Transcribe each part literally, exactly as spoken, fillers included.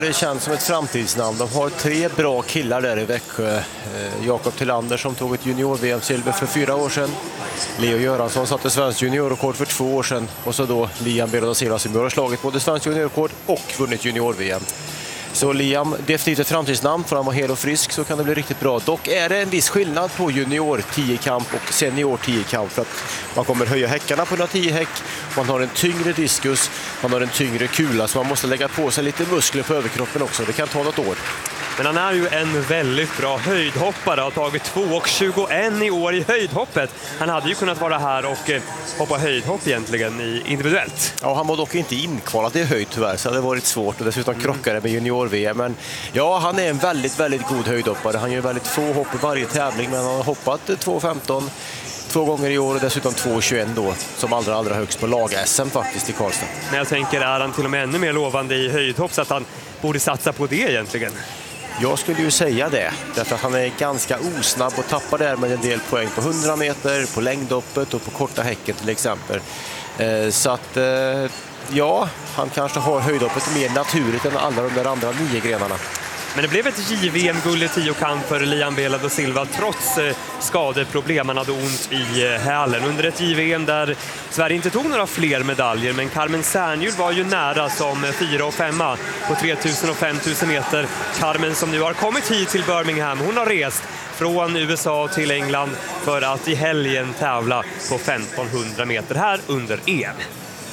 Det känns som ett framtidsnamn. De har tre bra killar där i Växjö. Eh, Jakob Tillander som tog ett junior-V M-silver för fyra år sedan. Leo Göransson satte svensk juniorrekord för två år sedan. Och så då Liam Berro da Silva som har slagit både svensk juniorrekord och vunnit junior-V M. Så Liam, definitivt ett framtidsnamn, för han var hel och frisk så kan det bli riktigt bra. Dock är det en viss skillnad på junior tio-kamp och senior tio-kamp, för att man kommer höja häckarna på hundratio häck, man har en tyngre diskus, man har en tyngre kula, så man måste lägga på sig lite muskler på överkroppen också. Det kan ta något år. Men han är ju en väldigt bra höjdhoppare, har tagit två tjugoett i år i höjdhoppet. Han hade ju kunnat vara här och eh, hoppa höjdhopp egentligen i individuellt. Ja, han var dock inte inkvalat i höjd tyvärr, så det hade varit svårt, och dessutom mm. krockade med junior-V M. Men ja, han är en väldigt, väldigt god höjdhoppare. Han gör väldigt få hopp i varje tävling, men han har hoppat två femton två gånger i år och dessutom två tjugoett då, som allra, allra högst på lag-S M faktiskt i Karlstad. Men jag tänker, är han till och med ännu mer lovande i höjdhopp så att han borde satsa på det egentligen? Jag skulle ju säga det, därför att han är ganska osnabb och tappar där med en del poäng på hundra meter, på längdhoppet och på korta häcken till exempel. Eh, så att eh, ja, han kanske har höjdhoppet mer naturligt än alla de där andra nio grenarna. Men det blev ett J V M-guld i tio-kamp för Liam Berro da Silva trots eh, skadeproblem. Han hade ont i eh, hälen under ett J V M där Sverige inte tog några fler medaljer, men Carmen Sernhjul var ju nära som eh, fyra och femma på tre tusen och fem tusen meter. Carmen som nu har kommit hit till Birmingham, hon har rest från U S A till England för att i helgen tävla på femtonhundra meter här under E M.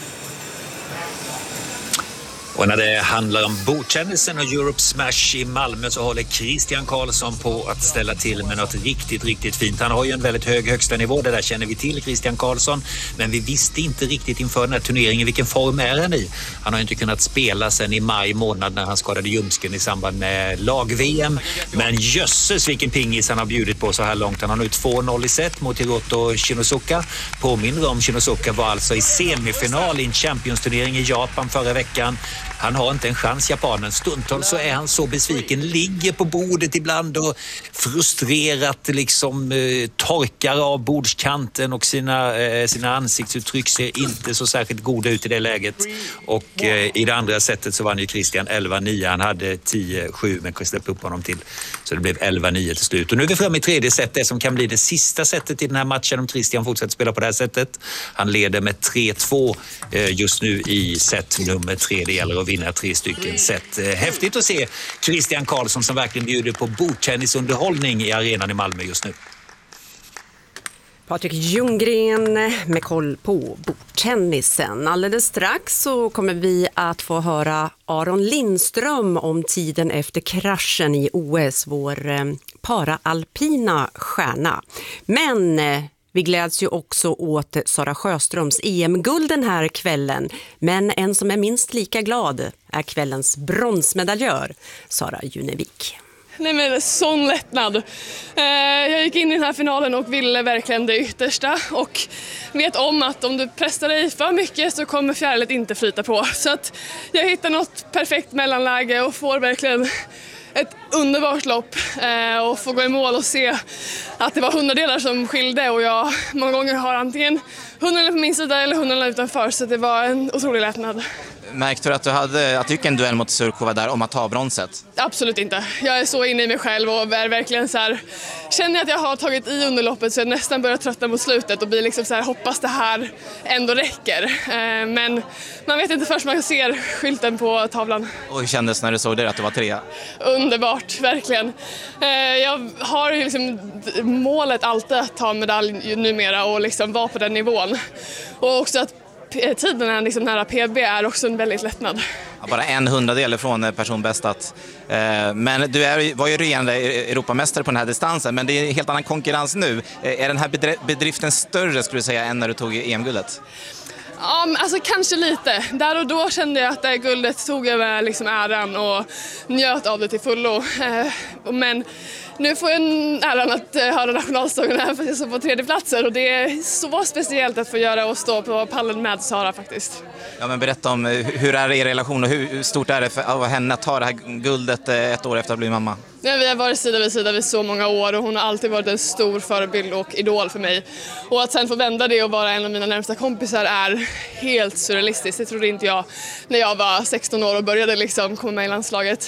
Och när det handlar om bordtennisen och Europe Smash i Malmö så håller Christian Karlsson på att ställa till med något riktigt, riktigt fint. Han har ju en väldigt hög högsta nivå, det där känner vi till, Christian Karlsson. Men vi visste inte riktigt inför den här turneringen vilken form är han i. Han har inte kunnat spela sedan i maj månad när han skadade ljumsken i samband med lag-V M. Men jösses vilken pingis han har bjudit på så här långt. Han har nu två noll i set mot Hiroto Shinosuka. Påminner om Shinosuka var alltså i semifinal i en Champions-turnering i Japan förra veckan. Han har inte en chans, japanen. Stundtals så är han så besviken, ligger på bordet ibland och frustrerat liksom eh, torkar av bordskanten och sina, eh, sina ansiktsuttryck ser inte så särskilt goda ut i det läget. Och eh, i det andra sättet så vann ju Christian elva nio. Han hade tio sju men släppte upp honom till. Så det blev elva nio till slut. Och nu är vi framme i tredje set, det som kan bli det sista sättet i den här matchen om Christian fortsätter spela på det här sättet. Han leder med tre två eh, just nu i set nummer tre. Det gäller att vinna tre stycken set. Häftigt att se Christian Karlsson som verkligen bjuder på bordtennisunderhållning i arenan i Malmö just nu. Patrik Ljunggren med koll på bordtennisen. Alldeles strax så kommer vi att få höra Aron Lindström om tiden efter kraschen i O S, vår paraalpina stjärna. Men vi gläds ju också åt Sara Sjöströms E M-guld den här kvällen. Men en som är minst lika glad är kvällens bronsmedaljör, Sara Junevik. Nej men sån lättnad. Jag gick in i den här finalen och ville verkligen det yttersta och vet om att om du pressar dig för mycket så kommer fjärilet inte flyta på. Så att jag hittar något perfekt mellanläge och får verkligen ett underbart lopp eh, och få gå i mål och se att det var hundradelar som skilde och jag många gånger har antingen hundradelar på min sida eller hundradelar utanför, så det var en otrolig lättnad. Märkte du att du hade att du gick en duell mot Surkova där om att ta bronset? Absolut inte. Jag är så inne i mig själv och är verkligen så här, känner att jag har tagit i underloppet så jag nästan börjar tröttna mot slutet och blir liksom så här, hoppas det här ändå räcker. Eh, men man vet inte först man ser skylten på tavlan. Och hur kändes när du såg det att du var trea? Underbart, verkligen. Eh, jag har ju liksom målet alltid att ta medalj numera och liksom vara på den nivån. Och också att tiden liksom nära P B är också en väldigt lättnad. Ja, bara en hundradel från personbästat. Eh, men du är, var ju regerande Europamästare på den här distansen, men det är en helt annan konkurrens nu. Eh, är den här bedriften större skulle du säga än när du tog E M-guldet? Ja, alltså kanske lite. Där och då kände jag att det guldet tog jag med liksom äran och njöt av det till fullo. Eh, men nu får jag äran att höra nationalsången här för jag står på tredje platsen och det är så speciellt att få göra och stå på pallen med Sara faktiskt. Ja, men berätta om hur är er relation och hur stort är det för av henne att ta det här guldet ett år efter att bli mamma? Ja, vi har varit sida vid sida vid så många år och hon har alltid varit en stor förebild och idol för mig. Och att sen få vända det och vara en av mina närmsta kompisar är helt surrealistiskt. Det trodde inte jag när jag var sexton år och började liksom komma med i landslaget.